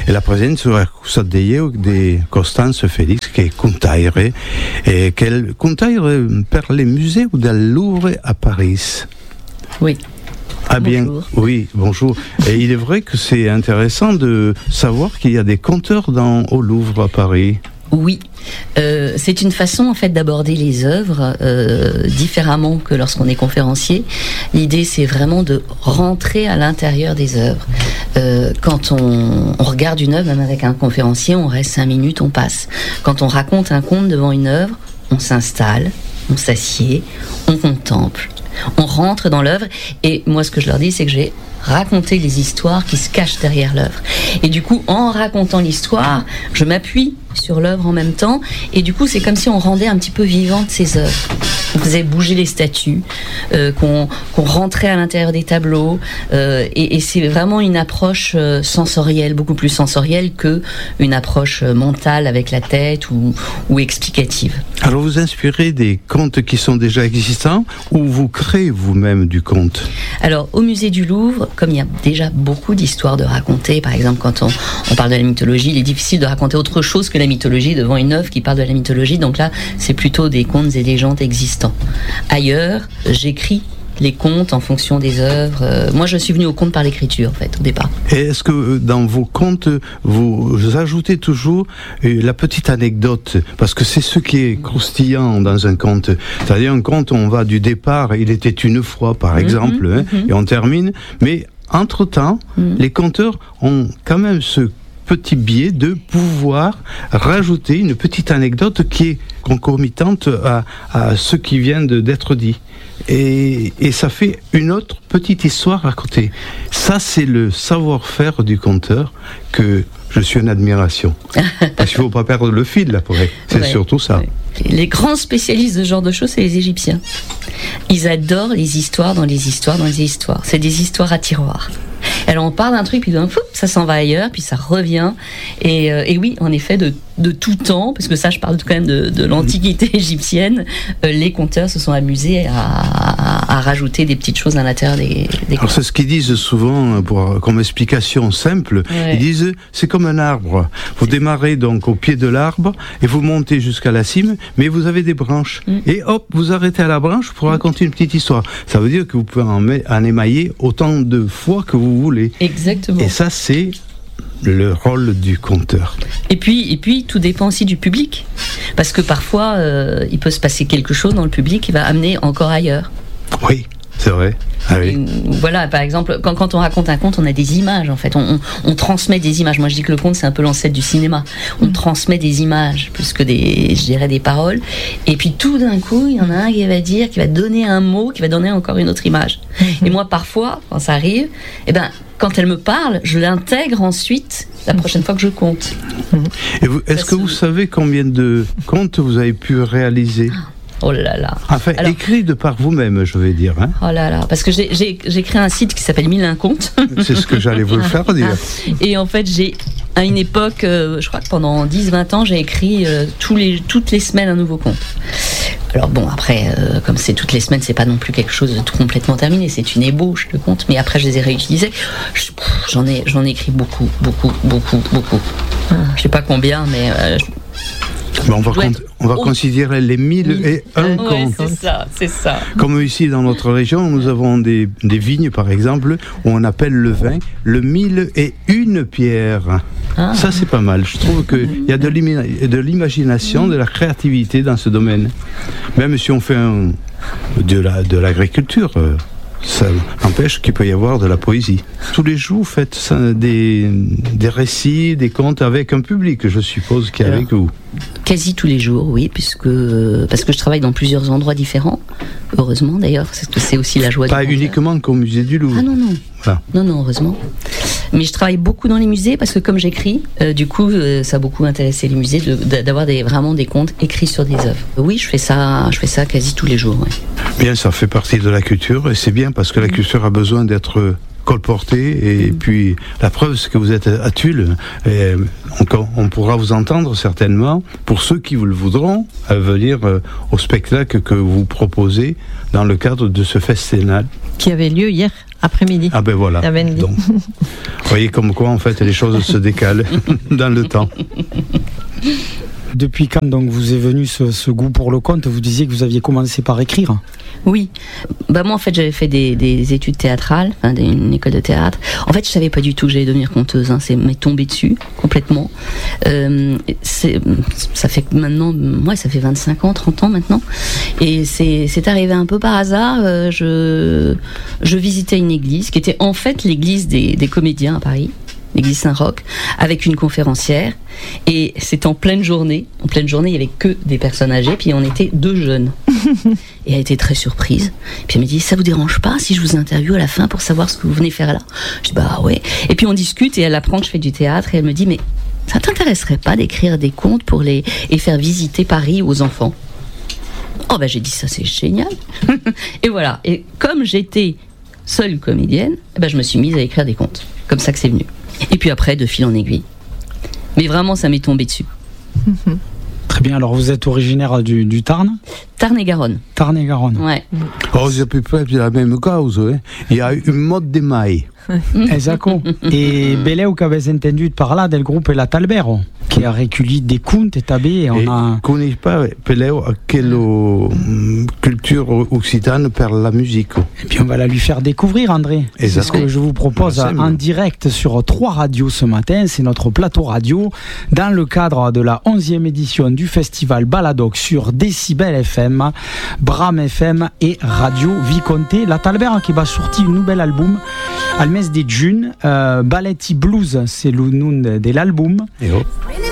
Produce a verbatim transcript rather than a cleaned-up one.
e la presenza di io di Costanzo Felix che è contaire e che contaire per les musées del Louvre à Paris. Oui. Ah bien, bonjour. Oui, bonjour. Et il est vrai que c'est intéressant de savoir qu'il y a des conteurs dans, au Louvre à Paris. Oui, euh, c'est une façon en fait d'aborder les œuvres euh, différemment que lorsqu'on est conférencier. L'idée c'est vraiment de rentrer à l'intérieur des œuvres. Euh, quand on, on regarde une œuvre, même avec un conférencier, on reste cinq minutes, on passe. Quand on raconte un conte devant une œuvre, on s'installe, on s'assied, on contemple, on rentre dans l'œuvre. Et moi ce que je leur dis c'est que j'ai raconté les histoires qui se cachent derrière l'œuvre. Et du coup, en racontant l'histoire, je m'appuie sur l'œuvre en même temps, et du coup c'est comme si on rendait un petit peu vivante ces œuvres. On faisait bouger les statues, euh, qu'on, qu'on rentrait à l'intérieur des tableaux, euh, et, et c'est vraiment une approche euh, sensorielle, beaucoup plus sensorielle que une approche euh, mentale avec la tête ou, ou explicative. Alors vous inspirez des contes qui sont déjà existants ou vous créez vous-même du conte? Alors au musée du Louvre, comme il y a déjà beaucoup d'histoires de raconter, par exemple quand on, on parle de la mythologie, il est difficile de raconter autre chose que la mythologie devant une œuvre qui parle de la mythologie, donc là c'est plutôt des contes et légendes existants. Ailleurs, j'écris les contes en fonction des œuvres. Euh, moi je suis venue au conte par l'écriture en fait au départ. Et est-ce que dans vos contes vous ajoutez toujours la petite anecdote, parce que c'est ce qui est croustillant dans un conte, c'est-à-dire un conte on va du départ, il était une fois par exemple, mmh, hein, mmh. et on termine, mais entre-temps mmh. les conteurs ont quand même ce petit biais de pouvoir rajouter une petite anecdote qui est concomitante à, à ce qui vient de, d'être dit. Et, et ça fait une autre petite histoire racontée. Ça, c'est le savoir-faire du conteur que je suis en admiration. Parce qu'il ne faut pas perdre le fil, là, pour elle. C'est ouais, surtout ça. Ouais. Les grands spécialistes de ce genre de choses, c'est les Égyptiens. Ils adorent les histoires dans les histoires dans les histoires. C'est des histoires à tiroir. Alors on part d'un truc, puis d'un fou, ça s'en va ailleurs, puis ça revient. Et, euh, et oui, en effet, de, de tout temps, parce que ça, je parle quand même de, de l'Antiquité égyptienne, euh, les conteurs se sont amusés à, à, à rajouter des petites choses à l'intérieur des, des Alors c'est ce qu'ils disent souvent, pour, comme explication simple, ouais. Ils disent, c'est comme un arbre. Vous démarrez donc au pied de l'arbre, et vous montez jusqu'à la cime, mais vous avez des branches. Mm. Et hop, vous arrêtez à la branche pour raconter une petite histoire. Ça veut dire que vous pouvez en, en émailler autant de fois que vous voulez. Exactement. Et ça, c'est le rôle du conteur. Et puis, et puis, tout dépend aussi du public. Parce que parfois, euh, il peut se passer quelque chose dans le public qui va amener encore ailleurs. Oui, c'est vrai. Ah oui. Et, voilà, par exemple, quand, quand on raconte un conte, on a des images, en fait. On, on, on transmet des images. Moi, je dis que le conte, c'est un peu l'ancêtre du cinéma. On mmh. transmet des images, plus que des, je dirais, des paroles. Et puis, tout d'un coup, il y en a un qui va dire, qui va donner un mot, qui va donner encore une autre image. Mmh. Et moi, parfois, quand ça arrive, eh ben, quand elle me parle, je l'intègre ensuite la prochaine fois que je compte. Et vous, est-ce que vous savez combien de contes vous avez pu réaliser ? Oh là là. Enfin, alors, écrit de par vous-même, je vais dire. Hein. Oh là là, parce que j'ai, j'ai, j'ai créé un site qui s'appelle Mille un contes. C'est ce que j'allais vous le faire dire. Et en fait, j'ai, à une époque, euh, je crois que pendant dix vingt ans, j'ai écrit euh, tous les, toutes les semaines un nouveau conte. Alors bon, après, euh, comme c'est toutes les semaines, c'est pas non plus quelque chose de tout complètement terminé, c'est une ébauche de conte, mais après je les ai réutilisés. Je, pff, j'en ai, j'en ai écrit beaucoup, beaucoup, beaucoup, beaucoup. Ah. Je sais pas combien, mais... Euh, Mais on va, con- on va oh. considérer les mille et un ouais, contes. C'est ça, c'est ça. Comme ici dans notre région, nous avons des, des vignes, par exemple, où on appelle le vin le mille et une pierre. Ah. Ça, c'est pas mal. Je trouve qu'il y a de, l'ima- de l'imagination, de la créativité dans ce domaine. Même si on fait un, de, la, de l'agriculture, euh, ça n'empêche qu'il peut y avoir de la poésie. Tous les jours, vous faites ça, des, des récits, des contes avec un public, je suppose, qui est Alors, avec vous. Quasi tous les jours, oui, puisque, parce que je travaille dans plusieurs endroits différents, heureusement d'ailleurs, parce que c'est aussi la joie Pas du Pas uniquement qu'au musée du Louvre. Ah non, non. Voilà. Non, non, heureusement. Mais je travaille beaucoup dans les musées parce que comme j'écris, euh, du coup, euh, ça a beaucoup intéressé les musées de, de, d'avoir des, vraiment des contes écrits sur des œuvres. Oui, je fais ça, je fais ça quasi tous les jours. Ouais. Bien, ça fait partie de la culture et c'est bien parce que la culture a besoin d'être colportée et mmh. puis la preuve c'est que vous êtes à Tulle et on, on pourra vous entendre certainement pour ceux qui vous le voudront à venir au spectacle que vous proposez dans le cadre de ce festival qui avait lieu hier après-midi. Ah ben voilà. Donc, vous voyez comme quoi en fait les choses se décalent dans le temps. Depuis quand donc vous est venu ce, ce goût pour le conte? Vous disiez que vous aviez commencé par écrire. Oui, bah moi en fait j'avais fait des, des études théâtrales, enfin des, une école de théâtre. En fait je savais pas du tout que j'allais devenir conteuse, hein. C'est m'est tombé dessus complètement. Euh, c'est, ça fait maintenant, ouais, ça fait vingt-cinq ans, trente ans maintenant, et c'est, c'est arrivé un peu par hasard. Euh, je, je visitais une église qui était en fait l'église des, des comédiens à Paris. L'église Saint-Roch, avec une conférencière, et c'était en pleine journée. En pleine journée, il y avait que des personnes âgées, puis on était deux jeunes. Et elle était très surprise. Puis elle m'a dit, ça vous dérange pas si je vous interviewe à la fin pour savoir ce que vous venez faire là? Je dis, bah ouais. Et puis on discute, et elle apprend que je fais du théâtre, et elle me dit, mais ça t'intéresserait pas d'écrire des contes pour les et faire visiter Paris aux enfants? Oh bah j'ai dit, ça c'est génial. Et voilà. Et comme j'étais seule comédienne, bah, je me suis mise à écrire des contes. Comme ça que c'est venu. Et puis après, de fil en aiguille. Mais vraiment, ça m'est tombé dessus. Très bien, alors vous êtes originaire du, du Tarn? Tarn-et-Garonne. Tarn-et-Garonne. Ouais. Oh, c'est à peu près la même cause. Hein. Il y a une mode des mailles. Esatto. E beleu che avete entendu parlar del gruppo La Talbero, che ha recueilli des contes et tabé. On a... connais pas Peleu quelle culture occitane par la musique. Et puis on va la lui faire découvrir, André. Exactement. C'est ce que je vous propose en direct sur trois radios ce matin. C'est notre plateau radio dans le cadre de la onzième édition du festival Baladoc sur Décibel F M, Bram F M et Radio Viconté. La Talbero qui va sortir un nouvel album al mes de juin, euh, Balletti Blues, c'est le nom de, de l'album. Et oh.